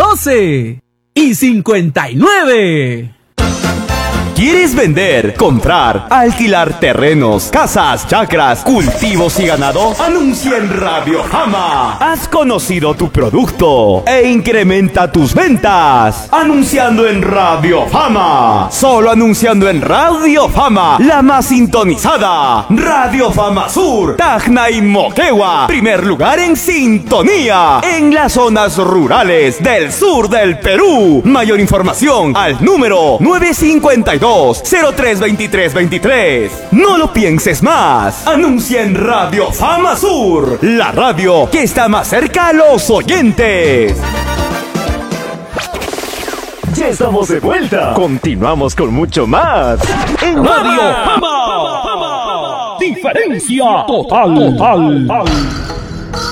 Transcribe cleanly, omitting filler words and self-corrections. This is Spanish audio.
12:59. ¿Quieres vender, comprar, alquilar terrenos, casas, chacras, cultivos y ganado? Anuncia en Radio Fama. Has conocido tu producto e incrementa tus ventas. Anunciando en Radio Fama. Solo anunciando en Radio Fama, la más sintonizada. Radio Fama Sur, Tacna y Moquegua. Primer lugar en sintonía en las zonas rurales del sur del Perú. Mayor información al número 952-032323. No lo pienses más. Anuncia en Radio Fama Sur, la radio que está más cerca a los oyentes. Ya estamos de vuelta. Continuamos con mucho más en Radio Fama. Diferencia total.